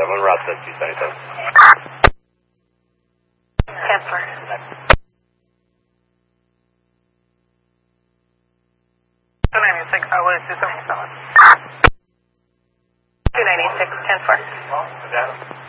on route to 277. 10-4. 296, what is 277? 296, 10-4.